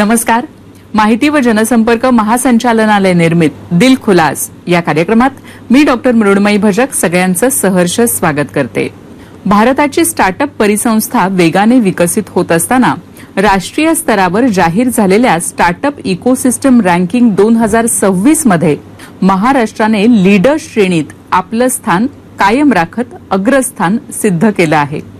नमस्कार. माहिती व जनसंपर्क महासंचालनालय निर्मित दिल खुलास या कार्यक्रमात मी डॉक्टर मृण्मयी भजक सगळ्यांचं सहर्ष स्वागत करते. भारताची स्टार्टअप परिसंस्था वेगाने विकसित होत असताना राष्ट्रीय स्तरावर जाहीर झालेल्या स्टार्टअप इकोसिस्टम रँकिंग 2026 मध्ये महाराष्ट्राने लीडर श्रेणीत आपलं स्थान कायम राखत अग्रस्थान सिद्ध केलं आहे.